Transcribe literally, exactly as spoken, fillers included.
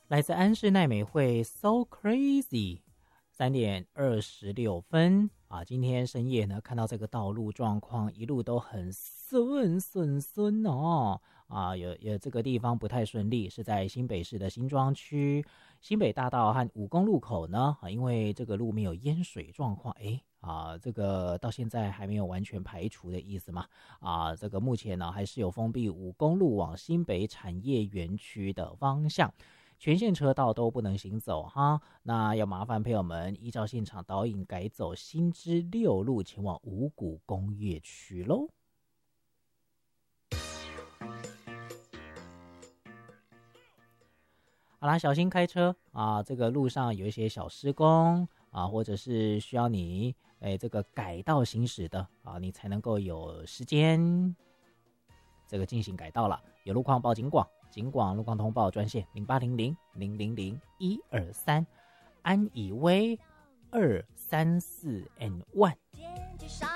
来自安室奈美惠 So Crazy， 三点二十六分啊！今天深夜呢，看到这个道路状况一路都很顺顺顺哦啊，有有这个地方不太顺利，是在新北市的新庄区新北大道和五公路口呢啊，因为这个路面有淹水状况，哎啊，这个到现在还没有完全排除的意思嘛啊，这个目前呢还是有封闭五公路往新北产业园区的方向。全线车道都不能行走哈，那要麻烦朋友们依照现场导引改走新知六路前往五股工业区喽。好啦，小心开车啊！这个路上有一些小施工啊，或者是需要你哎这个改道行驶的啊，你才能够有时间这个进行改道了。有路况报警广。警广路况通报专线零八零零零零零一二三，安以威二三四 N 一。